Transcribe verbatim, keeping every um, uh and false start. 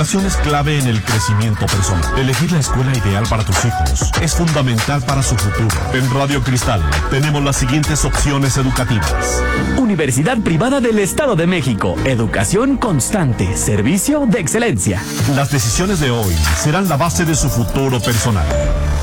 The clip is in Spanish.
educación es clave en el crecimiento personal. Elegir la escuela ideal para tus hijos es fundamental para su futuro. En Radio Cristal tenemos las siguientes opciones educativas. Universidad Privada del Estado de México. Educación constante. Servicio de excelencia. Las decisiones de hoy serán la base de su futuro personal.